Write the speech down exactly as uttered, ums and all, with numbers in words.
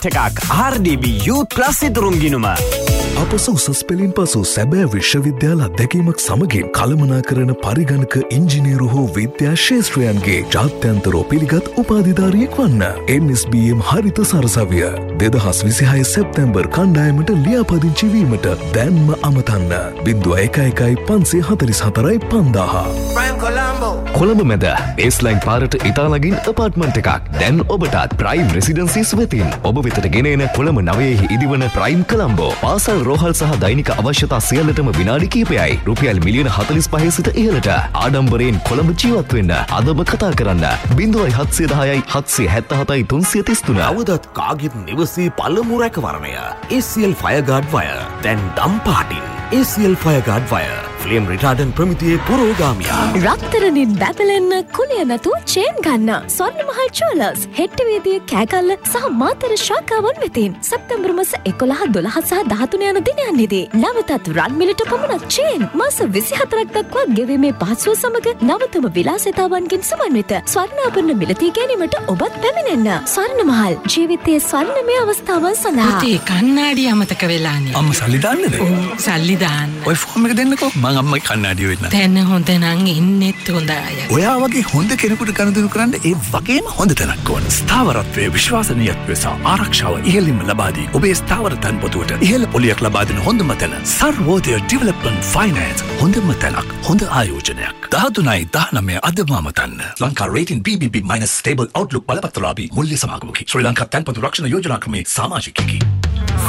එකක් ආර් ඩී බී Youth Plus ඉදරුම් ගිණුම. අප සුසස් පෙළින් පසු සැබෑ විශ්වවිද්‍යාල අත්දැකීමක් සමගින් කළමනාකරන පරිගණක ඉංජිනේරු හෝ විද්‍යා ශේෂ්ත්‍රයන්ගේ ජාත්‍යන්තරෝ පිළිගත් උපාධිධාරියෙක් වන්න. එම් එස් බී එම් හරිත සරසවිය දෙදහස් විසිහය සැප්තැම්බර් කණ්ඩායමට ලියාපදිංචි වීමට දැන්ම අමතන්න. බිංදුව එක එකයි පන්සිය හතළිස් හතරයි පන්දාහ. කොළඹ මැද බේස්ලයින් පාරට ඉතාලගින් අපාර්ට්මන්ට් එකක් දැන් ඔබටත් ප්‍රයිම් රෙසිඩන්සිස් වෙතින් ඔබ වෙතට ගෙනෙන කොළඹ නවයෙහි ඉදිවන ප්‍රයිම් කොළඹෝ පාසල් රෝහල් සහ දෛනික අවශ්‍යතා සියල්ලටම විනාඩි කිහිපයයි රුපියල් මිලියන හතළිස් පහ සිට ඉහළට ආඩම්බරයෙන් කොළඹ ජීවත් වෙන්න අදම කතා කරන්න බිංදුවයි හත්සිය දහයයි හත්සිය හැත්තහතයි තුන්සිය තිස් තුන. අවදත් කාගෙත් නිවසේ පළමු රැකවරණය ඒ සී එල් ෆයර්ගාඩ් වයර් දැන් දම් පාටින් ඒ සී එල් ෆයර්ගාඩ් වයර් ෆ්ලේම් රිටාඩන්ට් ප්‍රමිතියේ පුරෝගාමියා. රත්තරනින් බැබලෙන්න කුලිය නැතුව චේන් ගන්න ස්වර්ණමහල් ජුවලර්ස් හෙට්ටිවේදිය කෑගල්ල සහ මාතර ශාඛාවන් වෙතින් සැප්තැම්බර් මාස එකොළහ දොළහ සහ දහතුන යන දිනයන්හිදී නවතත් රන් මිලට පමණක් චේන් මාස විසිහතරක් දක්වා ගෙවීමේ පහසුව සමග නවතම විලාසිතාවන්ගෙන් සමන්විත ස්වර්ණාභරණ මිලදී ගැනීමට ඔබත් පැමිණෙන්න. ස්වර්ණමහල් ජීවිතයේ ස්වර්ණමය අවස්ථාවන් සඳහා. පුතේ කන්නාඩි අමතක වෙලානේ. අම්ම සල්ලි දාන්නද? ඔව් සල්ලි දාන්න. ඔය ෆෝම් එක දෙන්නකෝ. මං අම්මයි කන්නාඩි වෙන්න. දැන් හොඳ නම් ඉන්නෙත් හොඳ අය. ඔයා වගේ හොඳ කෙනෙකුට ගනුදෙනු කරන්න ඒ වගේම හොඳ තැනක් ඕන. ස්ථාවරත්වයේ විශ්වාසනීයත්වය සහ ආරක්ෂාව ඉහළින්ම ලබා දී ඔබේ ස්ථාවර තන්පොතුවට ඉහළ පොලියක් ලබා දෙන හොඳම තැන සර්වෝදය ඩෙවලොප්මන්ට් ෆයිනෑන්ස්. හොඳම තැනක්, හොඳ ආයෝජනයක්. දහතුනයි දහනවය අදම අමතන්න. ලංකා රේටින් බී බී බී මයිනස් ස්ටේබල් අවුට්ලුක් බලපත්‍රලාභී මුල්‍ය සමාගමකි. ශ්‍රී ලංකා තන්පොතු රක්ෂණ යෝජනා ක්‍රමේ සමාජිකයෙකි.